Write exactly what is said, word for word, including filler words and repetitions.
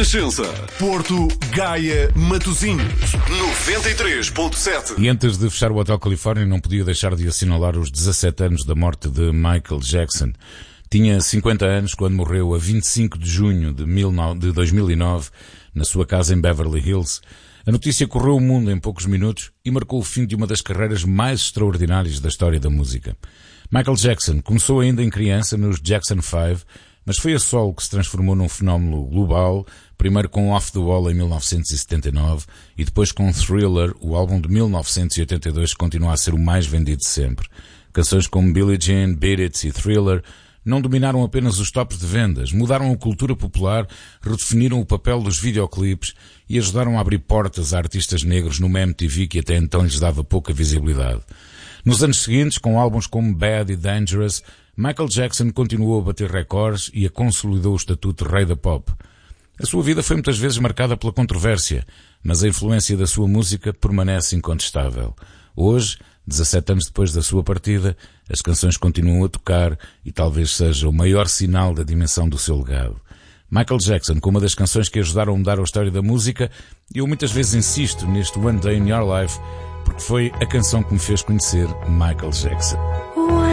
Renascença, Porto, Gaia, Matosinhos, noventa e três ponto sete. E antes de fechar o Hotel Califórnia, não podia deixar de assinalar os dezassete anos da morte de Michael Jackson. Tinha cinquenta anos quando morreu a vinte e cinco de junho de dois mil e nove, na sua casa em Beverly Hills. A notícia correu o mundo em poucos minutos e marcou o fim de uma das carreiras mais extraordinárias da história da música. Michael Jackson começou ainda em criança nos Jackson Five, mas foi a solo que se transformou num fenómeno global, primeiro com Off the Wall em mil novecentos e setenta e nove e depois com Thriller, o álbum de mil novecentos e oitenta e dois, que continua a ser o mais vendido de sempre. Canções como Billie Jean, Beat It e Thriller não dominaram apenas os tops de vendas, mudaram a cultura popular, redefiniram o papel dos videoclipes e ajudaram a abrir portas a artistas negros numa M T V que até então lhes dava pouca visibilidade. Nos anos seguintes, com álbuns como Bad e Dangerous, Michael Jackson continuou a bater recordes e a consolidou o estatuto de rei da pop. A sua vida foi muitas vezes marcada pela controvérsia, mas a influência da sua música permanece incontestável. Hoje, dezassete anos depois da sua partida, as canções continuam a tocar e talvez seja o maior sinal da dimensão do seu legado. Michael Jackson, com uma das canções que ajudaram a mudar a história da música, e eu muitas vezes insisto neste One Day in Your Life, porque foi a canção que me fez conhecer Michael Jackson.